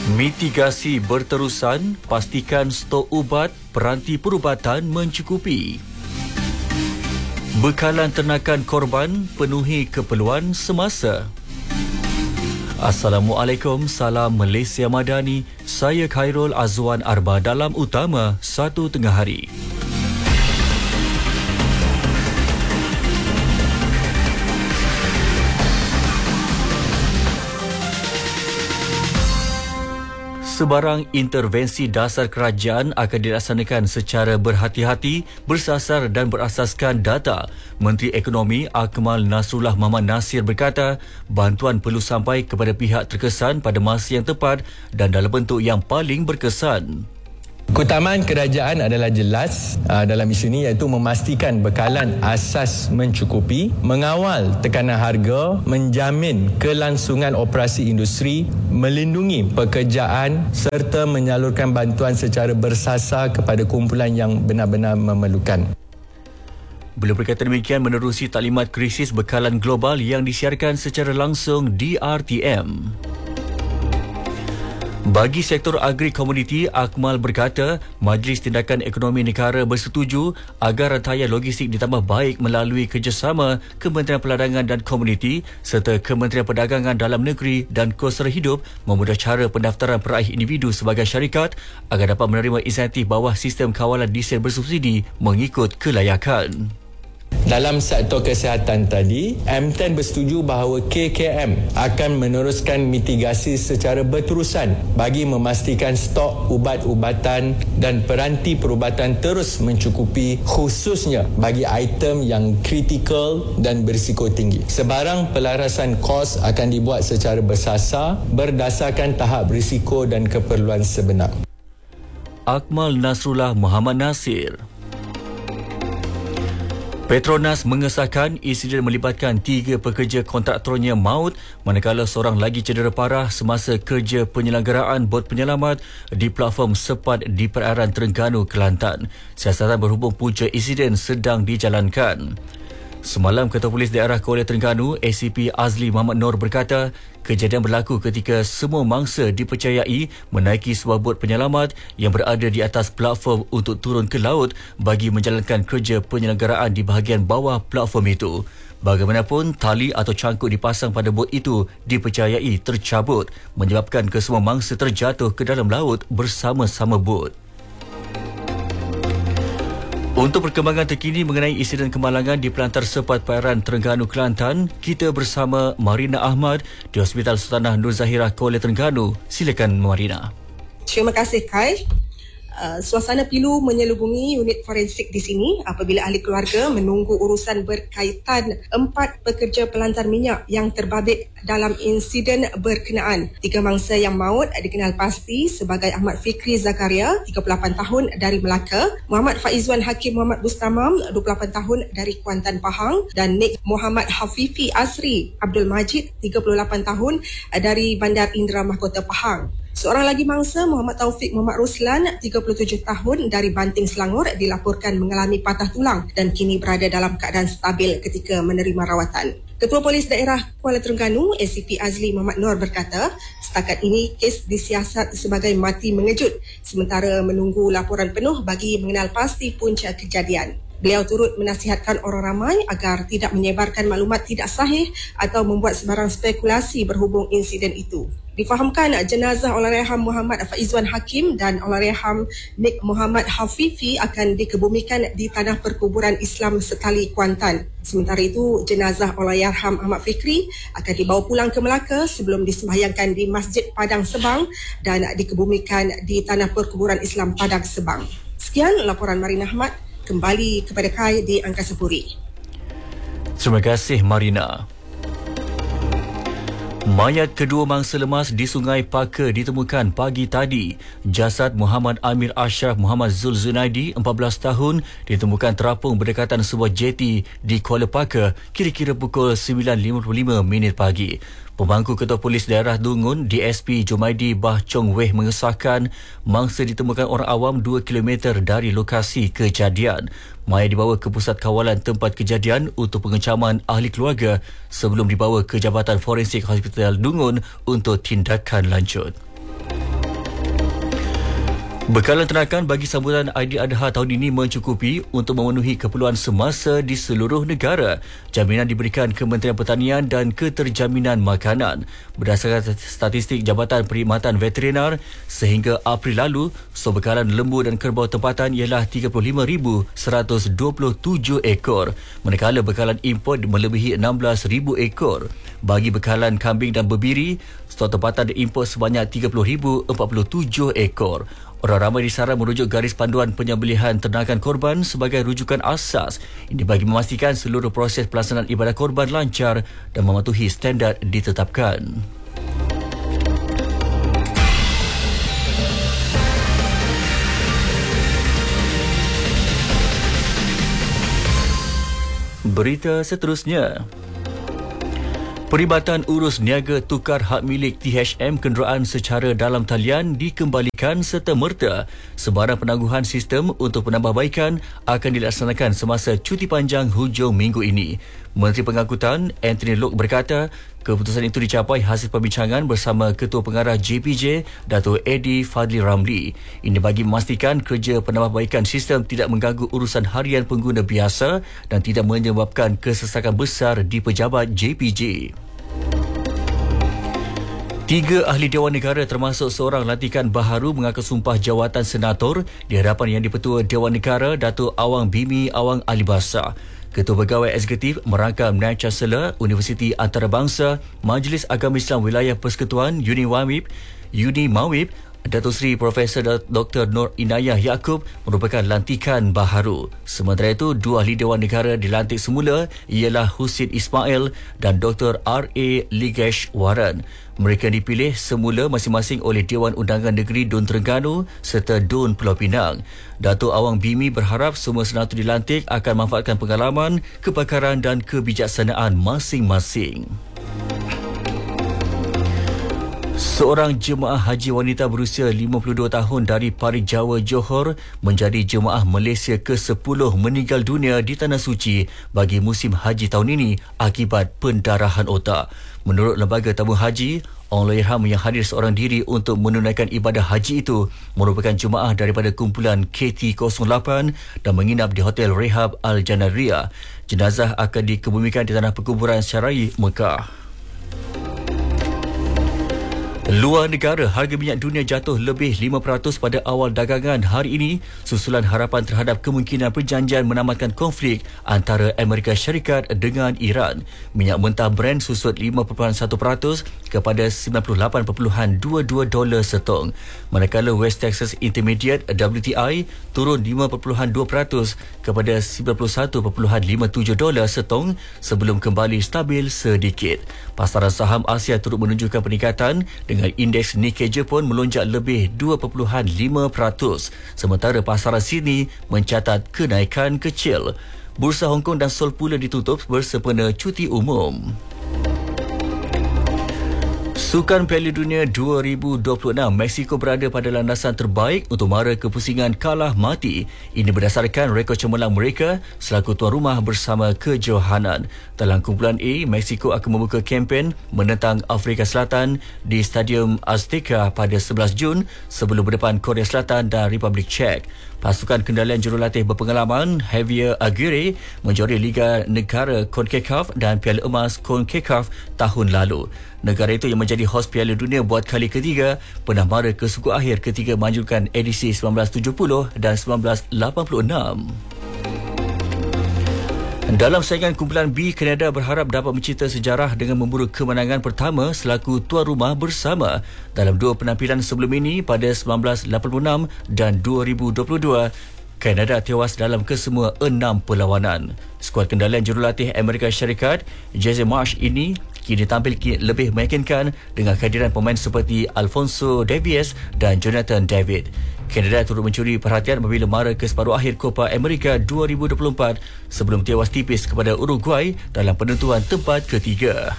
Mitigasi berterusan, pastikan stok ubat, peranti perubatan mencukupi. Bekalan ternakan korban, penuhi keperluan semasa. Assalamualaikum, salam Malaysia Madani. Saya Khairul Azwan Arba dalam Utama 1 Tengah Hari. Sebarang intervensi dasar kerajaan akan dilaksanakan secara berhati-hati, bersasar dan berasaskan data. Menteri Ekonomi Akmal Nasrullah Mohamad Nasir berkata, bantuan perlu sampai kepada pihak terkesan pada masa yang tepat dan dalam bentuk yang paling berkesan. Keutamaan kerajaan adalah jelas dalam isu ini, iaitu memastikan bekalan asas mencukupi, mengawal tekanan harga, menjamin kelangsungan operasi industri, melindungi pekerjaan serta menyalurkan bantuan secara bersasar kepada kumpulan yang benar-benar memerlukan. Beliau berkata demikian menerusi taklimat krisis bekalan global yang disiarkan secara langsung di RTM. Bagi sektor agri-komoditi, Akmal berkata Majlis Tindakan Ekonomi Negara bersetuju agar rantaian logistik ditambah baik melalui kerjasama Kementerian Perdagangan dan Komuniti serta Kementerian Perdagangan Dalam Negeri dan Kos Sara Hidup memudah cara pendaftaran peraih individu sebagai syarikat agar dapat menerima insentif bawah sistem kawalan diesel bersubsidi mengikut kelayakan. Dalam sektor kesihatan tadi, MTN bersetuju bahawa KKM akan meneruskan mitigasi secara berterusan bagi memastikan stok ubat-ubatan dan peranti perubatan terus mencukupi, khususnya bagi item yang kritikal dan berisiko tinggi. Sebarang pelarasan kos akan dibuat secara bersasar berdasarkan tahap risiko dan keperluan sebenar. Akmal Nasrullah Mohamad Nasir. Petronas mengesahkan insiden melibatkan 3 pekerja kontraktornya maut manakala seorang lagi cedera parah semasa kerja penyelenggaraan bot penyelamat di platform Sepat di perairan Terengganu, Kelantan. Siasatan berhubung punca insiden sedang dijalankan. Semalam, Ketua Polis Daerah Kuala Terengganu, ACP Azli Muhammad Noor berkata, kejadian berlaku ketika semua mangsa dipercayai menaiki sebuah bot penyelamat yang berada di atas platform untuk turun ke laut bagi menjalankan kerja penyelenggaraan di bahagian bawah platform itu. Bagaimanapun, tali atau cangkuk dipasang pada bot itu dipercayai tercabut, menyebabkan kesemua mangsa terjatuh ke dalam laut bersama-sama bot. Untuk perkembangan terkini mengenai insiden kemalangan di Pelantar Sepat Perairan Terengganu, Kelantan, kita bersama Marina Ahmad di Hospital Sultanah Nur Zahirah Kuala Terengganu. Silakan Marina. Terima kasih Kai. Suasana pilu menyelubungi unit forensik di sini apabila ahli keluarga menunggu urusan berkaitan 4 pekerja pelantar minyak yang terbabit dalam insiden berkenaan. 3 mangsa yang maut dikenal pasti sebagai Ahmad Fikri Zakaria, 38 tahun dari Melaka, Muhammad Faizwan Hakim Muhammad Bustamam, 28 tahun dari Kuantan Pahang dan Nik Muhammad Hafifi Asri Abdul Majid, 38 tahun dari Bandar Indra Mahkota Pahang. Seorang lagi mangsa, Muhammad Taufik Muhammad Ruslan, 37 tahun dari Banting Selangor, dilaporkan mengalami patah tulang dan kini berada dalam keadaan stabil ketika menerima rawatan. Ketua Polis Daerah Kuala Terengganu, ACP Azli Muhammad Noor berkata, setakat ini kes disiasat sebagai mati mengejut sementara menunggu laporan penuh bagi mengenal pasti punca kejadian. Beliau turut menasihatkan orang ramai agar tidak menyebarkan maklumat tidak sahih atau membuat sebarang spekulasi berhubung insiden itu. Difahamkan jenazah Allahyarham Muhammad Faizwan Hakim dan Allahyarham Nik Muhammad Hafifi akan dikebumikan di Tanah Perkuburan Islam Setali, Kuantan. Sementara itu, jenazah Allahyarham Ahmad Fikri akan dibawa pulang ke Melaka sebelum disembahyangkan di Masjid Padang Sebang dan dikebumikan di Tanah Perkuburan Islam Padang Sebang. Sekian laporan Marina Ahmad, kembali kepada Kai di Angkasa Puri. Terima kasih Marina. Mayat kedua mangsa lemas di Sungai Paka ditemukan pagi tadi. Jasad Muhammad Amir Ashraf Muhammad Zul Zunaidi, 14 tahun, ditemukan terapung berdekatan sebuah jeti di Kuala Paka kira-kira pukul 9.55 pagi. Pemangku Ketua Polis Daerah Dungun, DSP Jumaidi Bah Chong Weh mengesahkan mangsa ditemukan orang awam 2 km dari lokasi kejadian. Mayat dibawa ke pusat kawalan tempat kejadian untuk pengecaman ahli keluarga sebelum dibawa ke Jabatan Forensik Hospital Dungun untuk tindakan lanjut. Bekalan ternakan bagi sambutan Aidiladha tahun ini mencukupi untuk memenuhi keperluan semasa di seluruh negara. Jaminan diberikan Kementerian Pertanian dan Keterjaminan Makanan. Berdasarkan statistik Jabatan Perkhidmatan Veterinar, sehingga April lalu, stok bekalan lembu dan kerbau tempatan ialah 35,127 ekor, manakala bekalan import melebihi 16,000 ekor. Bagi bekalan kambing dan berbiri, stok tempatan diimport sebanyak 30,047 ekor. Orang ramai disaran merujuk garis panduan penyembelihan ternakan korban sebagai rujukan asas. Ini bagi memastikan seluruh proses pelaksanaan ibadah korban lancar dan mematuhi standard ditetapkan. Berita seterusnya. Peribatan Urus Niaga Tukar Hak Milik THM kenderaan secara dalam talian dikembalikan serta-merta. Sebarang penangguhan sistem untuk penambahbaikan akan dilaksanakan semasa cuti panjang hujung minggu ini. Menteri Pengangkutan Anthony Loke berkata, keputusan itu dicapai hasil perbincangan bersama Ketua Pengarah JPJ, Dato' Eddie Fadli Ramli. Ini bagi memastikan kerja penambahbaikan sistem tidak mengganggu urusan harian pengguna biasa dan tidak menyebabkan kesesakan besar di pejabat JPJ. 3 ahli Dewan Negara termasuk seorang lantikan baharu mengaku sumpah jawatan senator di hadapan Yang di-Pertua Dewan Negara Datuk Awang Bimi Awang Alibasa. Ketua Pegawai Eksekutif merangkam Naib Chancellor Universiti Antarabangsa Majlis Agama Islam Wilayah Persekutuan Uni Mawib Datuk Seri Profesor Dr. Nur Inayah Yaakob merupakan lantikan baharu. Sementara itu, 2 ahli Dewan Negara dilantik semula ialah Husin Ismail dan Dr. R.A. Ligesh Waran. Mereka dipilih semula masing-masing oleh Dewan Undangan Negeri Dun Terengganu serta Dun Pulau Pinang. Datuk Awang Bimi berharap semua senator dilantik akan manfaatkan pengalaman, kepakaran dan kebijaksanaan masing-masing. Seorang jemaah haji wanita berusia 52 tahun dari Parit Jawa, Johor menjadi jemaah Malaysia ke-10 meninggal dunia di Tanah Suci bagi musim haji tahun ini akibat pendarahan otak. Menurut Lembaga Tabung Haji, Allahyarham yang hadir seorang diri untuk menunaikan ibadah haji itu merupakan jemaah daripada kumpulan KT08 dan menginap di Hotel Rehab Al-Janaria. Jenazah akan dikebumikan di Tanah Perkuburan Syara'i, Mekah. Luar negara, harga minyak dunia jatuh lebih 5% pada awal dagangan hari ini susulan harapan terhadap kemungkinan perjanjian menamatkan konflik antara Amerika Syarikat dengan Iran. Minyak mentah Brent susut 5.1% kepada $98.22 setong. Manakala West Texas Intermediate WTI turun 5.2% kepada $91.57 setong sebelum kembali stabil sedikit. Pasaran saham Asia turut menunjukkan peningkatan dengan indeks Nikkei Jepun melonjak lebih 2.5%, sementara pasaran Sydney mencatat kenaikan kecil. Bursa Hong Kong dan Seoul pula ditutup bersempena cuti umum. Sukan Piala Dunia 2026, Mexico berada pada landasan terbaik untuk mara kepusingan kalah mati. Ini berdasarkan rekod cemerlang mereka selaku tuan rumah bersama kejohanan. Dalam kumpulan A, Mexico akan membuka kempen menentang Afrika Selatan di Stadium Azteca pada 11 Jun sebelum berdepan Korea Selatan dan Republik Czech. Pasukan kendalian jurulatih berpengalaman Javier Aguirre menjuari Liga Negara CONCACAF dan Piala Emas CONCACAF tahun lalu. Negara itu yang menjadi hos Piala Dunia buat kali ketiga pernah mara ke suku akhir ketika menganjurkan edisi 1970 dan 1986. Dalam saingan kumpulan B, Kanada berharap dapat mencipta sejarah dengan memburu kemenangan pertama selaku tuan rumah bersama. Dalam 2 penampilan sebelum ini pada 1986 dan 2022, Kanada tewas dalam kesemua 6 perlawanan. Skuad kendalian jurulatih Amerika Syarikat, Jesse Marsh ini kini tampil lebih meyakinkan dengan kehadiran pemain seperti Alfonso Davies dan Jonathan David. Kanada turut mencuri perhatian apabila mara ke separuh akhir Copa America 2024 sebelum tewas tipis kepada Uruguay dalam penentuan tempat ketiga.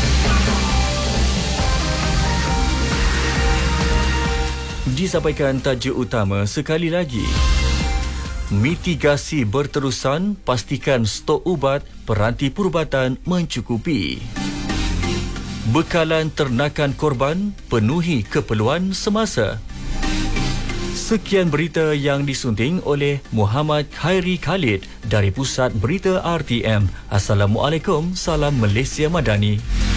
Disampaikan tajuk utama sekali lagi. Mitigasi berterusan, pastikan stok ubat peranti perubatan mencukupi. Bekalan ternakan korban, penuhi keperluan semasa. Sekian berita yang disunting oleh Muhammad Khairi Khalid dari Pusat Berita RTM. Assalamualaikum, salam Malaysia Madani.